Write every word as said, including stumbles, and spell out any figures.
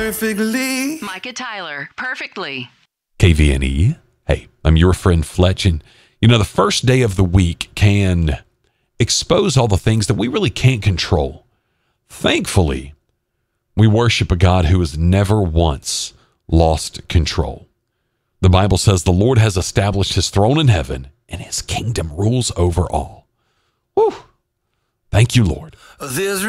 perfectly. Micah Tyler, perfectly. K V N E. Hey, I'm your friend Fletch, and you know, the first day of the week can expose all the things that we really can't control. Thankfully, we worship a God who has never once lost control. The Bible says the Lord has established his throne in heaven, and his kingdom rules over all. Whew. Thank you, Lord. There's